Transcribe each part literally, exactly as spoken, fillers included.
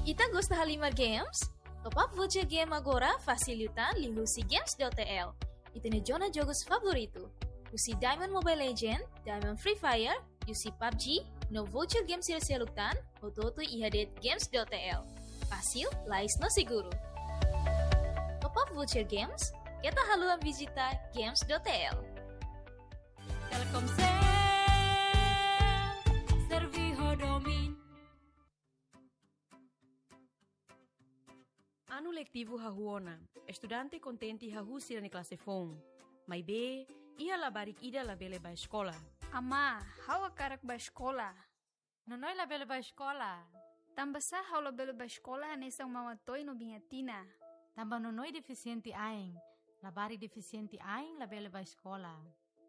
Ita gosta Halimar Games? Top up voucher game agora facilitan lihusi games.tl. Ita ne zona jogos favorito. Usi Diamond Mobile Legend, Diamond Free Fire, usi P U B G, no voucher game sila-silutan, ototo ihadet games.tl. Fácil, lais no seguro. Top up voucher games, kita haluan visita games.tl. Telkomsel, Serviho Domin. Ano letivo hahuona, estudante contente hahu sira ni classe fon. Mai be, ia labarik ida labele ba escola. Ama, hawa karak ba escola? Nonoi labele ba escola? Tamba sa hawa labele ba escola hanesang mamatoy no bingatina. Tamba nonoi deficiente aing, labari deficiente aing labele ba escola.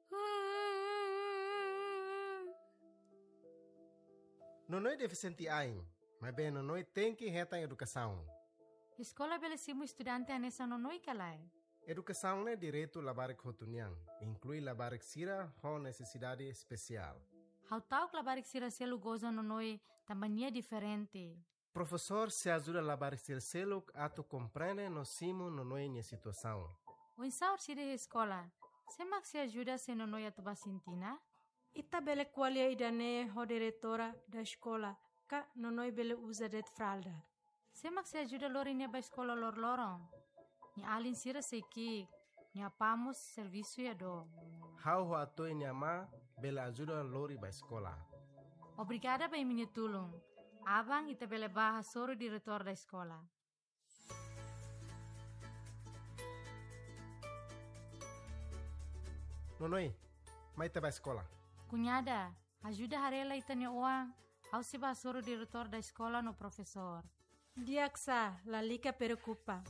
Nonoi deficiente aing, mas bem nonoi tem que reta educação. Escola belesimo estudante anessa nonoi kalai. Educação é direito labarik hotuniang, inclui labarik sira com necessidade especial. How tau labarik sira selu goza nonoi tambania diferente. Professor se ajuda labarik sira selu ato compreende no simo nonoi nia situação. O insaur sira escola, semak se ajuda se nonoi atuba sintina? Ita bele qualia idane ho diretora da escola, ka nonoi bele usa det fralda. Semak se ajuda lori nia ba escola lor lorong. Ni alin sira seiki, ni apamos serviço ya do. How ho atoi nia ma bele ajuda lori ba escola. Obrigada ba minha tulung. Abang ita bele baha soro diretor da escola. Nonoi, mai te ba escola. Cunhada, ajuda harela ita nia uang. Au se ba soro diretor da escola no professor. Diaksa, la lica preocupa.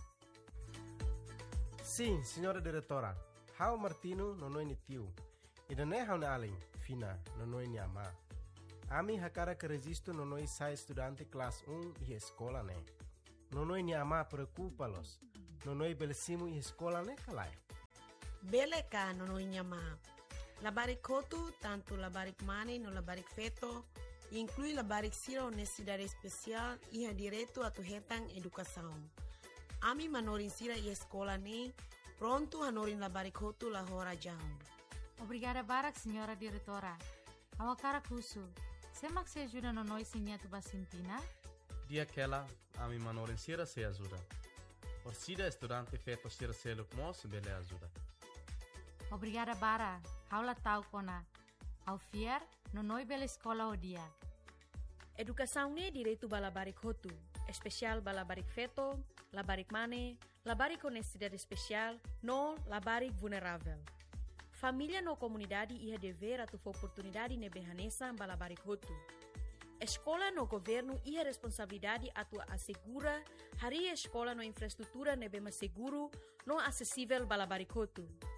Sim, senhora diretora. How Martino nonoi ni tio. Ida ne how na alin, fina, nonoi ni ama. Ami hakara que registro nonoi sai estudante classe um e escola ne. Nonoi ni ama preocupa-los. Nonoi belesimo e escola ne kalai. Bele ka nonoi ni ama. Labarik kotu, tanto labarik mani no labarik feto, inclui labarik sira necessidade especial e ha direito a tu hetang educação. Ami manorin sira e escola ne, pronto hanorin labarik kotu la hora jam. Obrigada barak, senhora diretora. Awakara kusu. Semak se ajuda no noi sinha tu basintina? Dia aquela, ami manorin sira se ajuda. Por sida estudante feto sira se lukmos bele ajuda. Obrigada bara. Haula tau kona. Au fier, no noi bela escola o dia. Educação ne direito ba labarik hotu, especial ba labarik feto, labarik mane, labarik com necessidade especial, no labarik vulnerável. Família no comunidade ia dever a tu oportunidade ne behanesa ba labarik hotu. Escola no governo ia responsabilidade a tu assegura hari escola no infraestrutura ne bema seguro no acessível ba labarik hotu.